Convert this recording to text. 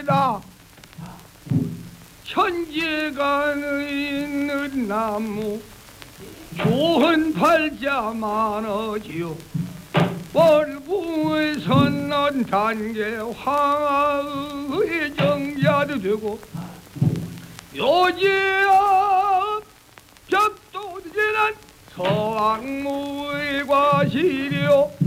천지가 있는 나무 좋은 팔자 많아지요. 월부에 선난 단계 황하의 정자도 되고 요지야 벽도지는 서왕무의 과실이요.